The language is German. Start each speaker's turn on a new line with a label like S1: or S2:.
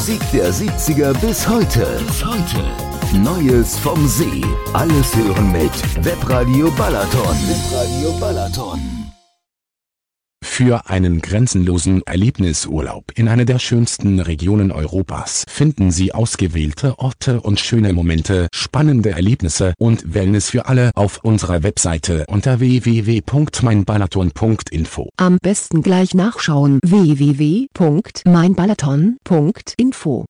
S1: Musik der 70er bis heute. Neues vom See. Alles hören mit Webradio Balaton.
S2: Für einen grenzenlosen Erlebnisurlaub in einer der schönsten Regionen Europas finden Sie ausgewählte Orte und schöne Momente, spannende Erlebnisse und Wellness für alle auf unserer Webseite unter www.meinbalaton.info.
S3: Am besten gleich nachschauen: www.meinbalaton.info.